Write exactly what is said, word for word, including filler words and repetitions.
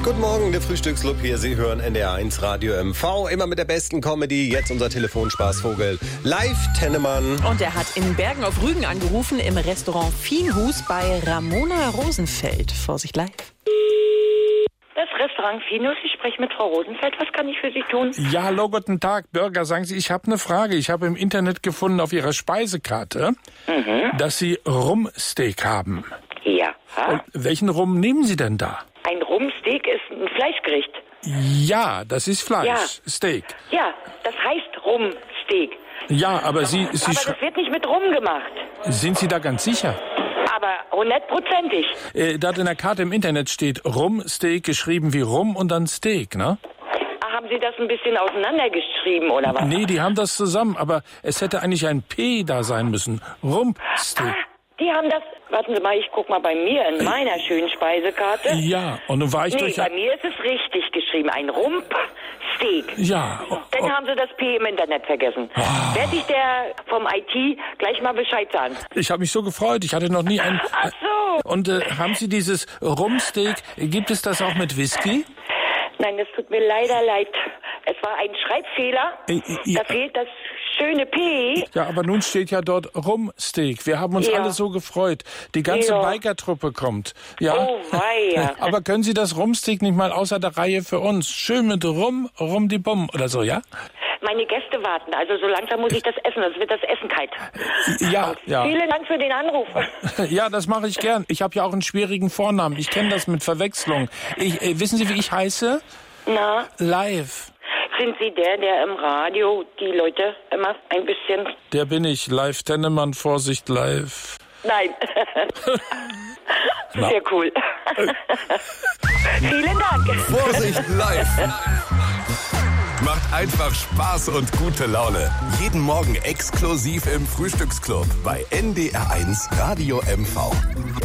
Guten Morgen, der Frühstücksclub hier. Sie hören N D R eins Radio M V. Immer mit der besten Comedy. Jetzt unser Telefonspaßvogel Live Tennemann. Und er hat in Bergen auf Rügen angerufen im Restaurant Fienhus bei Ramona Rosenfeld. Vorsicht live. Das Restaurant Fienhus, ich spreche mit Frau Rosenfeld. Was kann ich für Sie tun? Ja, hallo, guten Tag, Bürger. Sagen Sie, ich habe eine Frage. Ich habe im Internet gefunden auf Ihrer Speisekarte, mhm. dass Sie Rumsteak haben. Ja. Und welchen Rum nehmen Sie denn da? Ein Rumsteak ist ein Fleischgericht. Ja, das ist Fleisch. Ja. Steak. Ja, das heißt Rumsteak. Ja, aber Sie... Sie aber das wird nicht mit Rum gemacht. Sind Sie da ganz sicher? Aber hundertprozentig. Äh, da in der Karte im Internet steht Rumsteak, geschrieben wie Rum und dann Steak, ne? Ach, haben Sie das ein bisschen auseinandergeschrieben, oder was? Nee, die haben das zusammen, aber es hätte eigentlich ein P da sein müssen. Rumsteak. Ah, die haben das... Warten Sie mal, ich guck mal bei mir in meiner schönen Speisekarte. Ja, und nun war ich nee, durch... bei mir ist es richtig geschrieben. Ein Rumpsteak. Ja. Dann haben Sie das P im Internet vergessen. Oh. Werde ich der vom I T gleich mal Bescheid sagen. Ich habe mich so gefreut. Ich hatte noch nie ein... Ach so. Und äh, haben Sie dieses Rumsteak, gibt es das auch mit Whisky? Nein, das tut mir leider leid. Es war ein Schreibfehler. Äh, ja. Da fehlt das schöne P. Ja, aber nun steht ja dort Rumsteak. Wir haben uns ja. alle so gefreut. Die ganze ja. Biker-Truppe kommt. Ja. Oh weia. Aber können Sie das Rumsteak nicht mal außer der Reihe für uns? Schön mit Rum, Rum die Bum oder so, ja? Meine Gäste warten, also so langsam muss ich das essen, sonst wird das Essen kalt. Ja, ja. Vielen Dank für den Anruf. Ja, das mache ich gern. Ich habe ja auch einen schwierigen Vornamen. Ich kenne das mit Verwechslung. Ich, äh, wissen Sie, wie ich heiße? Na? Live. Sind Sie der, der im Radio die Leute immer ein bisschen... Der bin ich. Live Tennemann, Vorsicht, live. Nein. Sehr cool. Vielen Dank. Vorsicht live. Macht einfach Spaß und gute Laune. Jeden Morgen exklusiv im Frühstücksclub bei N D R eins Radio M V.